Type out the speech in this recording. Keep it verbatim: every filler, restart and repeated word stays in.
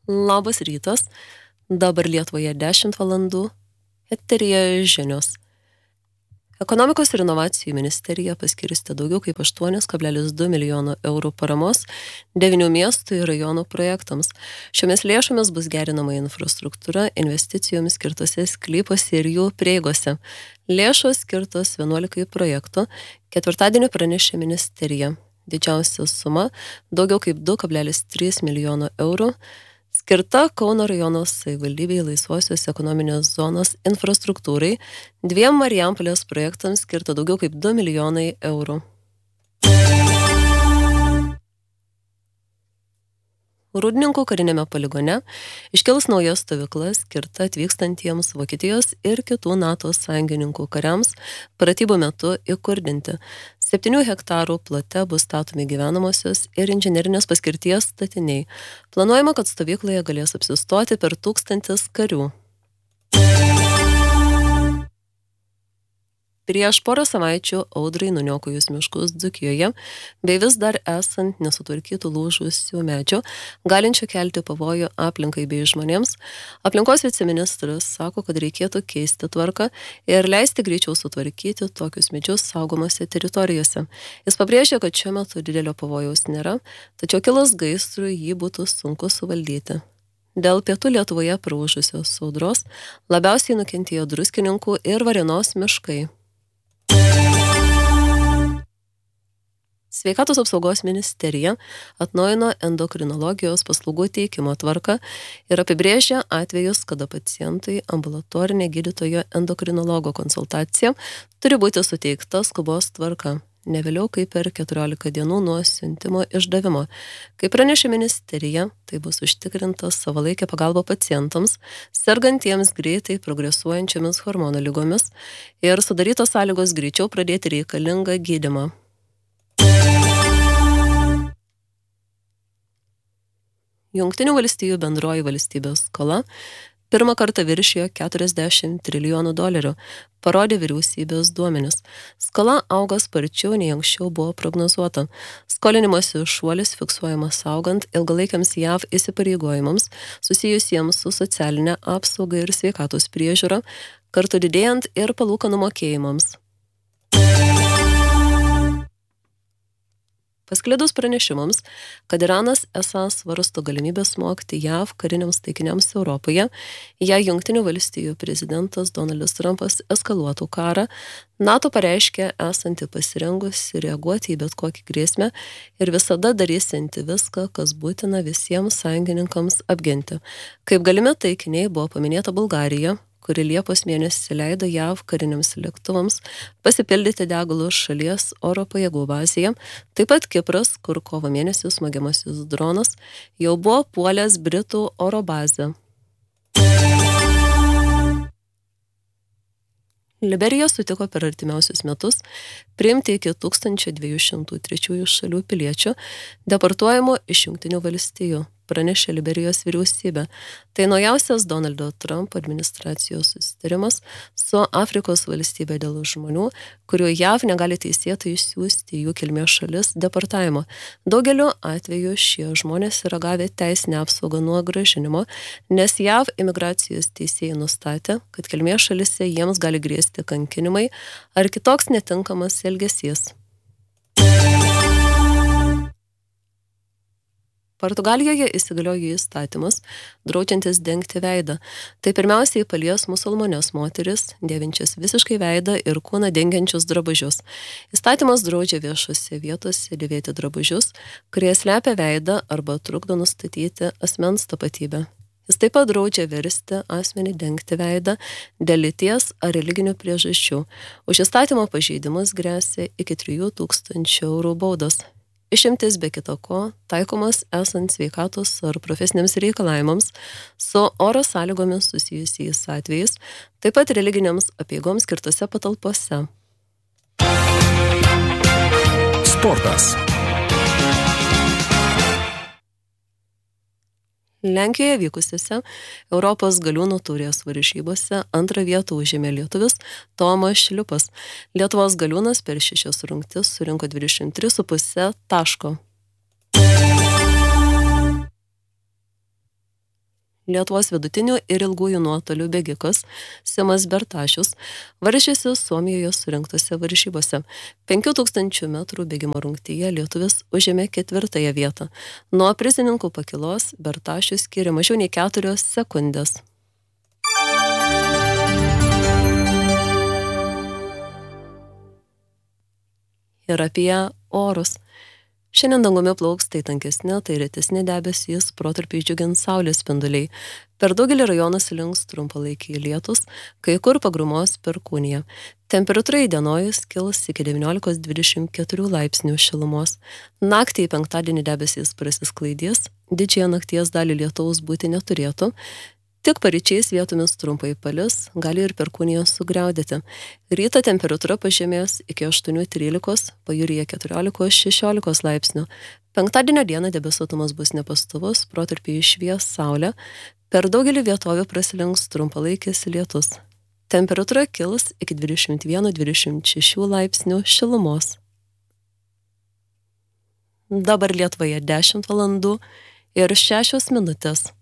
Labas rytas, dabar Lietuvoje dešimt valandų, eteryje žinios. Ekonomikos ir inovacijų ministerija paskirstė daugiau kaip aštuoni kablelis du milijono eurų paramos devynių miestų ir rajonų projektams. Šiomis lėšomis bus gerinama infrastruktūra investicijoms skirtose sklypose ir jų prieigose. Lėšos skirtos vienuolikai projektų, ketvirtadienį pranešė ministerija. Didžiausia suma – daugiau kaip du kablelis trys milijono eurų – skirta Kauno rajono savivaldybei laisvosios ekonominės zonos infrastruktūrai, dviem Marijampolės projektams skirta daugiau kaip du milijonai eurų. Rūdninkų karinėme poligone iškils nauja stovykla skirta atvykstantiems Vokietijos ir kitų NATO sąjungininkų kariams pratybų metu įkurdinti. Septynių hektarų plote bus statomi gyvenamosios ir inžinerinės paskirties statiniai. Planuojama, kad stovykloje galės apsistoti per tūkstantis karių. Prieš porą savaičių audrai nuniokojus miškus Dzūkijoje, bei vis dar esant nesutvarkytų lūžusių medžių, galinčių kelti pavojų aplinkai bei žmonėms, aplinkos viceministras sako, kad reikėtų keisti tvarką ir leisti greičiau sutvarkyti tokius medžius saugomose teritorijose. Jis pabrėžė, kad šiuo metu didelio pavojaus nėra, tačiau kilus gaisrui jį būtų sunku suvaldyti. Dėl pietų Lietuvoje praūžusios audros labiausiai nukentėjo Druskininkų ir Varėnos miškai. Sveikatos apsaugos ministerija atnaujino endokrinologijos paslaugų teikimo tvarką ir apibrėžė atvejus, kada pacientai ambulatorinė gydytojo endokrinologo konsultacija turi būti suteikta skubos tvarka, ne vėliau kaip per keturiolika dienų nuo siuntimo išdavimo. Kaip pranešė ministerija, tai bus užtikrinta savalaikė pagalba pacientams, sergantiems greitai progresuojančiomis hormonų ligomis ir sudarytos sąlygos greičiau pradėti reikalingą gydymą. Jungtinių valstijų bendroji valstybės skola pirmą kartą viršijo keturiasdešimt trilijonų dolerių, parodė vyriausybės duomenis. Skola auga sparčiau nei anksčiau buvo prognozuota. Skolinimosi šuolis fiksuojamas augant ilgalaikiams J A V įsipareigojimams susijusiems su socialinė apsauga ir sveikatos priežiūra, kartu didėjant ir palūkanų mokėjimams. Pasklidus pranešimams, kad Iranas esą svarsto galimybę smogti J A V kariniams taikiniams Europoje, jei Jungtinių valstijų prezidentas Donaldas Trumpas eskaluotų karą, NATO pareiškė esanti pasirengusi reaguoti į bet kokį grėsmę ir visada darysianti viską, kas būtina visiems sąjungininkams apginti. Kaip galimi taikiniai buvo paminėta Bulgarija, kuri Liepos mėnesį leido J A V kariniams lėktuvams pasipildyti degalus šalies oro pajėgų bazėje, taip pat Kipras, kur kovo mėnesį smogiamasis dronas jau buvo puolęs Britų oro bazę. Liberija sutiko per artimiausius metus priimti iki tūkstančio dviejų šimtų trečiųjų šalių piliečių deportuojamų iš Jungtinių valstijų, pranešė Liberijos vyriausybė. Tai naujausias Donaldo Trumpo administracijos susitarimas su Afrikos valstybė dėl žmonių, kurių J A V negali teisėtai išsiųsti jų kilmės šalis deportavimo. Daugeliu atveju šie žmonės yra gavę teisinę apsaugą nuo grąžinimo, nes J A V imigracijos teisėjai nustatė, kad kilmės šalise jiems gali grėsti kankinimai ar kitoks netinkamas elgesys. Portugalijoje įsigaliojo įstatymas, draudžiantis dengti veidą. Tai pirmiausiai palies musulmones moteris, dėvinčias visiškai veidą ir kūną dengiančius drabužius. Įstatymas draudžia viešose vietose dėvėti drabužius, kurie slepia veidą arba trukdo nustatyti asmens tapatybę. Jis taip pat draudžia versti asmenį dengti veidą dėl lyties ar religinių priežasčių. Už įstatymo pažeidimus gresia iki trijų tūkstančių eurų baudos. Išimtis be kito ko taikomas esant sveikatos ar profesiniams reikalavimams su oro sąlygomis susijusiais atvejais, taip pat religiniams apeigoms skirtose patalpose. Sportas. Lenkijoje vykusiose Europos galiūnų taurės varžybose antrą vietą užėmė lietuvis Tomas Šliupas. Lietuvos galiūnas per šešias rungtis surinko dvidešimt tris su puse taško. Lietuvos vidutinių ir ilgųjų nuotolių bėgikas Simas Bertašius varžėsi Suomijoje surinktose varžybose. penkių tūkstančių metrų bėgimo rungtyje lietuvis užėmė ketvirtąją vietą. Nuo prizininkų pakilos Bertašius skyrė mažiau nei keturios sekundės. Ir apie orus. Šiandien dangumi plauks tai tankesni, tai retesni debesys, protarpiais džiugins saulės spinduliai. Per daugelį rajonų slinks trumpalaikiai lietus, kai kur pagrumos perkūnija. Temperatūra įdienojus kils iki devyniolikos dvidešimt keturių laipsnių šilumos. Naktį į penktadienį debesys prasisklaidys, didžiąją nakties dalį lietaus būti neturėtų. Tik paryčiais vietomis trumpai palis, gali ir perkūnijos sugriaudėti. Rytą temperatūra pažemės iki aštuonių trylikos, pajūryje keturiolikos šešiolikos laipsnių. Penktadienio dieną debesuotumas bus nepastovus, protarpiais švies saulė, per daugelį vietovių prasilenks trumpalaikis lietus. Temperatūra kils iki dvidešimt vieno dvidešimt šešių laipsnių šilumos. Dabar Lietuvoje dešimt valandų ir šešios minutės.